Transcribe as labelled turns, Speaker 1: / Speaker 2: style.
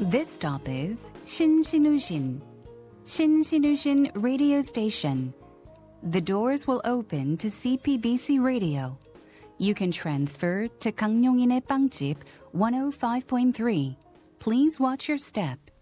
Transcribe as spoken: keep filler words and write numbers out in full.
Speaker 1: This stop is Shinshinushin, Shinshinushin Radio Station. The doors will open to C P B C Radio. You can transfer to 강용인의 빵집 one oh five point three. Please watch your step.